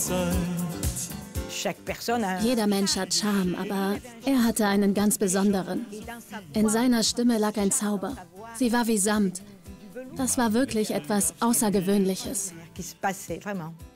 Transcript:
Jeder Mensch hat Charme, aber er hatte einen ganz besonderen. In seiner Stimme lag ein Zauber. Sie war wie Samt. Das war wirklich etwas Außergewöhnliches.